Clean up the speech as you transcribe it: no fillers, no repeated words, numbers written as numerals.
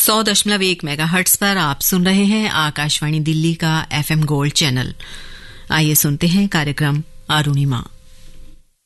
100.1 megahertz पर आप सुन रहे हैं आकाशवाणी दिल्ली का FM गोल्ड चैनल। आइए सुनते हैं कार्यक्रम अरुणिमा।